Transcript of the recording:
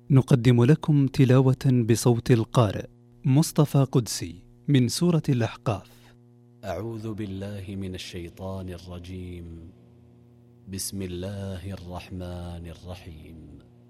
نقدم لكم تلاوة بصوت القارئ مصطفى قدسي من سورة الأحقاف. أعوذ بالله من الشيطان الرجيم. بسم الله الرحمن الرحيم.